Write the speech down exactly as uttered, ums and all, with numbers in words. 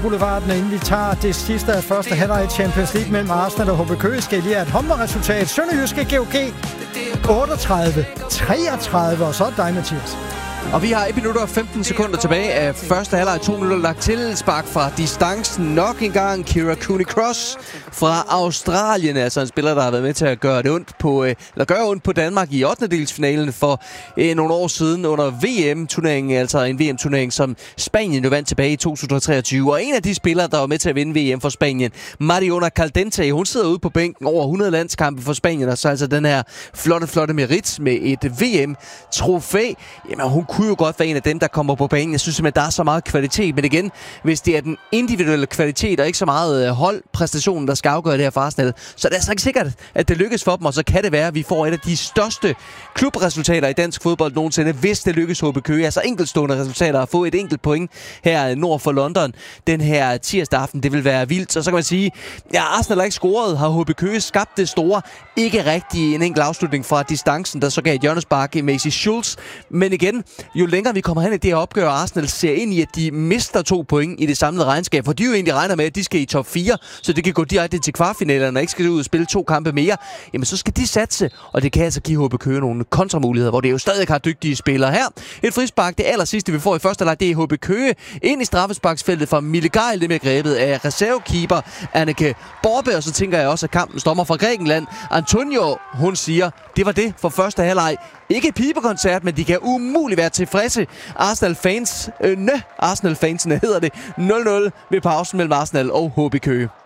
Boulevarden, inden vi tager det sidste af første halvleg i Champions League mellem Arsenal og H B Køge, skal lige have et håndboldresultat. Sønderjyske G O G otteogtredive treogtredive, og så er dig, Mathias. Og vi har et minutter og femten sekunder tilbage af første halvleg. To minutter lagt til. Spark fra distancen nok en gang. Kira Cooney-Cross fra Australien. Altså en spiller, der har været med til at gøre det ondt på, eller gøre ondt på Danmark i ottendedelsfinalen for eh, nogle år siden under V M-turneringen. Altså en V M-turnering, som Spanien jo vandt tilbage i to tusind og treogtyve. Og en af de spillere, der var med til at vinde V M for Spanien, Mariona Caldente, hun sidder ude på bænken over hundrede landskampe for Spanien. Og så altså den her flotte, flotte merit med et V M-trofæ. Jamen, hun kunne jo godt være en af dem, der kommer på banen. Jeg synes simpelthen, der er så meget kvalitet. Men igen, hvis det er den individuelle kvalitet og ikke så meget holdpræstationen, der skal afgøre det her for Arsenal, så er det altså ikke sikkert, at det lykkes for dem. Og så kan det være, at vi får et af de største klubresultater i dansk fodbold nogensinde, hvis det lykkes H B Køge. Altså enkeltstående resultater at få et enkelt point her nord for London den her tirsdag aften. Det vil være vildt. Så så kan man sige, ja, Arsenal har ikke scoret. Har H B Køge skabt det store? Ikke rigtig en enkelt afslutning fra distancen, der så gav et hjørnespark i Macy Schultz. Men igen, jo længere vi kommer hen i det her opgør, Arsenal ser ind i, at de mister to point i det samlede regnskab, for de jo egentlig regner med, at de skal i top fire, så det kan gå direkte til kvartfinalerne og ikke skal ud og spille to kampe mere, jamen så skal de satse, og det kan altså give H B Køge nogle kontramuligheder, hvor det jo stadig har dygtige spillere her. Et frispark, det aller sidste vi får i første leg, det er H B Køge ind i straffesparksfeltet fra Mille Geil, det med grebet af reservekeeper Anneke Borbe, og så tænker jeg også, at kampen stommer fra Grækenland. Antonio, hun siger, det var det for første halvleg. Ikke pibekoncert, men de kan umuligt være tilfredse. Arsenal-fans, øh, nø, Arsenal-fansene hedder det, nul nul ved pausen mellem Arsenal og H B Køge.